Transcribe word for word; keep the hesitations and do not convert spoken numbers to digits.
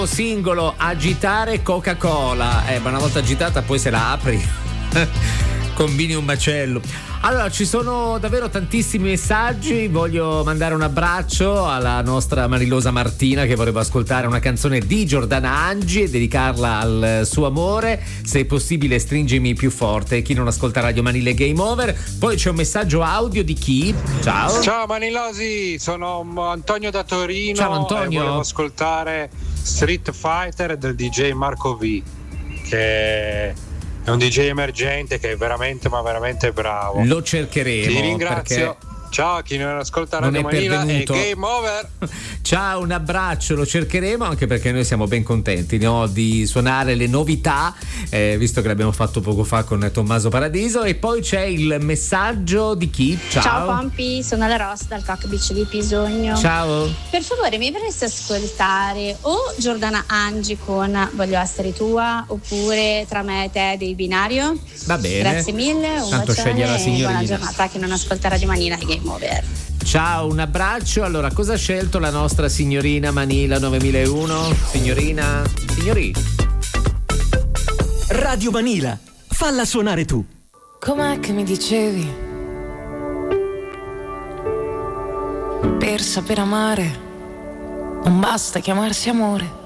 Singolo agitare Coca-Cola, eh, ma una volta agitata poi se la apri combini un macello. Allora, ci sono davvero tantissimi messaggi. Voglio mandare un abbraccio alla nostra Marilosa Martina, che vorrebbe ascoltare una canzone di Giordana Angi e dedicarla al suo amore. Se è possibile stringimi più forte. Chi non ascolta Radio Manile Game Over. Poi c'è un messaggio audio di chi? Ciao. Ciao Manilosi, sono Antonio da Torino. Ciao Antonio. E volevo ascoltare Street Fighter del D J Marco V, che è un D J emergente che è veramente ma veramente bravo. Lo cercheremo. Ti ringrazio. Ciao a chi non ascolta Radio Manila e Game Over. Ciao, un abbraccio, lo cercheremo, anche perché noi siamo ben contenti, no, di suonare le novità, eh, visto che l'abbiamo fatto poco fa con Tommaso Paradiso. E poi c'è il messaggio di chi? Ciao. Ciao Pompi, sono la Ross dal Cock Beach di Pisogno. Ciao. Per favore mi potresti ascoltare o Giordana Angi con Voglio essere tua, oppure Tra me e te dei Binario? Va bene. Grazie mille, un Tanto sceglie la signorina. buona giornata a chi non ascolta Radio Manila e Game Over. Ciao, un abbraccio. Allora, cosa ha scelto la nostra signorina Manila novemilauno? Signorina, signorina. Radio Manila, falla suonare tu. Com'è che mi dicevi? Per saper amare non basta chiamarsi amore.